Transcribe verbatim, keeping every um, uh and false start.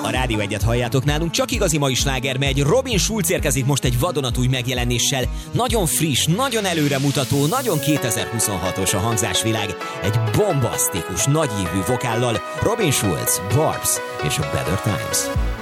A Rádió Egyet halljátok, nálunk csak igazi mai sláger megy. Robin Schulz érkezik most egy vadonatúj megjelenéssel. Nagyon friss, nagyon előremutató, nagyon kétezer-huszonhatos a hangzásvilág. Egy bombasztikus, nagyívű vokállal. Robin Schulz, Barbs és a Better Times.